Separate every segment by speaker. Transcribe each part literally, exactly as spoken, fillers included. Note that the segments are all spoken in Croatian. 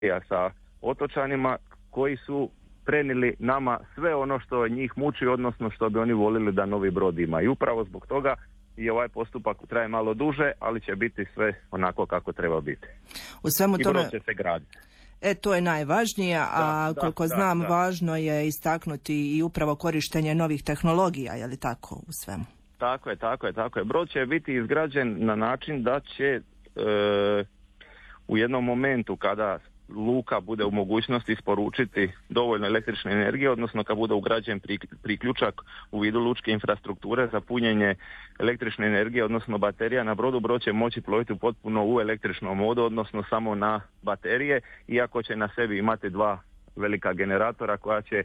Speaker 1: sa otočanima koji su prenijeli nama sve ono što njih muči, odnosno što bi oni volili da novi brod ima. I upravo zbog toga i ovaj postupak traje malo duže, ali će biti sve onako kako treba biti.
Speaker 2: U svemu
Speaker 1: I
Speaker 2: tome...
Speaker 1: brod će se graditi.
Speaker 2: E, to je najvažnije, a da, koliko da, znam, da, da. važno je istaknuti i upravo korištenje novih tehnologija, je li tako u svemu?
Speaker 1: Tako je, tako je, tako je. Brod će biti izgrađen na način da će e, u jednom momentu kada luka bude u mogućnosti isporučiti dovoljno električne energije, odnosno kad bude ugrađen priključak u vidu lučke infrastrukture za punjenje električne energije, odnosno baterija na brodu, brod će moći ploviti potpuno u električnom modu, odnosno samo na baterije, iako će na sebi imati dva velika generatora koja će e,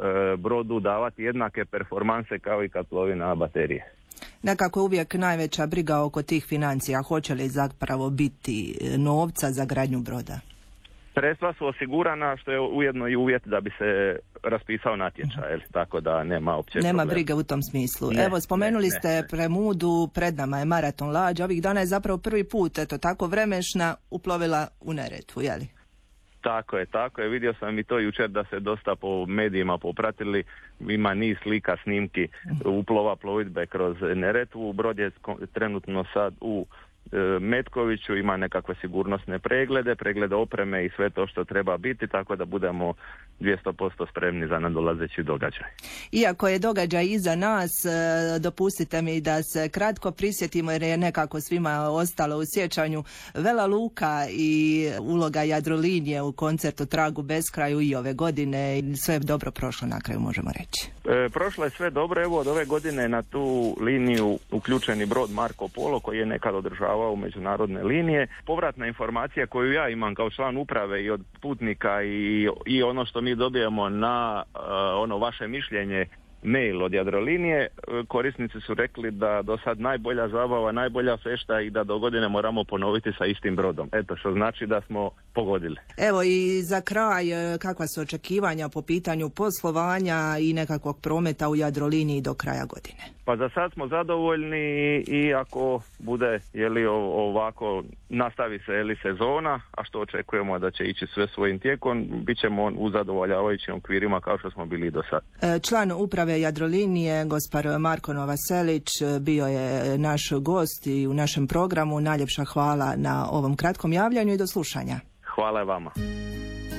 Speaker 1: brodu davati jednake performanse kao i kad plovi na baterije.
Speaker 2: Nekako je uvijek najveća briga oko tih financija. Hoće li zapravo biti novca za gradnju broda?
Speaker 1: Sredstva su osigurana, što je ujedno i uvjet da bi se raspisao natječaj, uh-huh. tako da nema opće
Speaker 2: Nema
Speaker 1: problema.
Speaker 2: brige u tom smislu.
Speaker 1: Ne,
Speaker 2: Evo, spomenuli
Speaker 1: ne,
Speaker 2: ste
Speaker 1: ne.
Speaker 2: Premudu, pred nama je maraton lađa. Ovih dana je zapravo prvi put, eto, tako vremešna uplovila u Neretvu, je li?
Speaker 1: Tako je, tako je. Vidio sam i to jučer da se dosta po medijima popratili. Ima niz slika, snimki uplova plovidbe kroz Neretvu. Brod je trenutno sad u Metkoviću, ima nekakve sigurnosne preglede, preglede opreme i sve to što treba biti, tako da budemo dvjesto posto spremni za nadolazeći događaj.
Speaker 2: Iako je događaj iza nas, dopustite mi da se kratko prisjetimo, jer je nekako svima ostalo u sjećanju Vela Luka i uloga Jadrolinije u koncertu Tragu beskraju i ove godine. Sve je dobro prošlo na kraju, možemo reći.
Speaker 1: E, prošlo je sve dobro. Evo, od ove godine na tu liniju uključeni brod Marko Polo, koji je nekad održavao međunarodne linije. Povratna informacija koju ja imam kao član uprave i od putnika i, i ono što mi dobijemo na uh, ono vaše mišljenje, mail od Jadrolinije, korisnici su rekli da do sad najbolja zabava, najbolja fešta i da do godine moramo ponoviti sa istim brodom. Eto, što znači da smo pogodili.
Speaker 2: Evo i za kraj, kakva su očekivanja po pitanju poslovanja i nekakvog prometa u Jadroliniji do kraja godine?
Speaker 1: Pa za sad smo zadovoljni i ako bude jeli, ovako nastavi se jeli, sezona, a što očekujemo da će ići sve svojim tijekom, bit ćemo u zadovoljavajućim okvirima kao što smo bili do sad.
Speaker 2: Član uprave Jadrolinije, gospar Marko Novaselić, bio je naš gost i u našem programu. Najljepša hvala na ovom kratkom javljanju i do slušanja.
Speaker 1: Hvala vama.